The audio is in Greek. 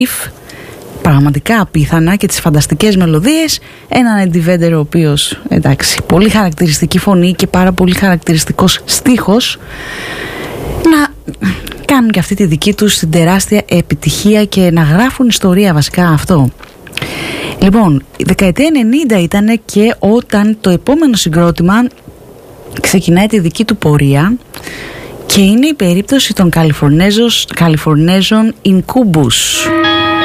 πραγματικά απίθανα και τις φανταστικές μελωδίες, έναν Eddie Vedder ο οποίος, εντάξει, πολύ χαρακτηριστική φωνή και πάρα πολύ χαρακτηριστικός στίχος, να κάνουν και αυτή τη δική τους την τεράστια επιτυχία και να γράφουν ιστορία, βασικά αυτό. Λοιπόν, η δεκαετία 90 ήταν και όταν το επόμενο συγκρότημα ξεκινάει τη δική του πορεία, και είναι η περίπτωση των Καλιφορνέζων Incubus.